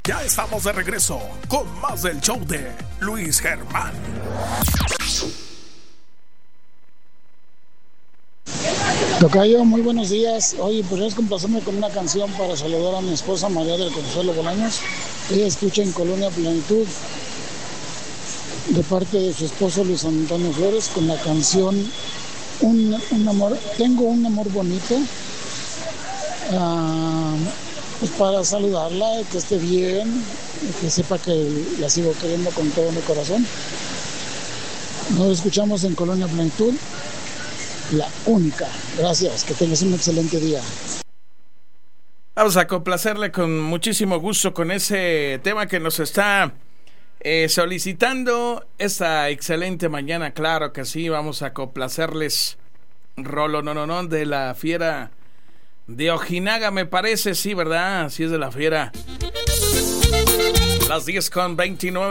Ya estamos de regreso con más del show de Luis Germán. Tocayo, muy buenos días. Oye, ¿podrías complacerme con una canción para saludar a mi esposa María del Consuelo Bolaños? Ella escucha en Colonia Plenitud, de parte de su esposo Luis Antonio Flores, con la canción Tengo un amor bonito. Pues para saludarla, que esté bien, que sepa que la sigo queriendo con todo mi corazón. Nos escuchamos en Colonia Plenitud, la única. Gracias, que tengas un excelente día. Vamos a complacerle con muchísimo gusto con ese tema que nos está solicitando esta excelente mañana. Claro que sí, vamos a complacerles Rolo no de la Fiera de Ojinaga, me parece, sí, ¿verdad? Así es, de la Fiera. Las 10:29.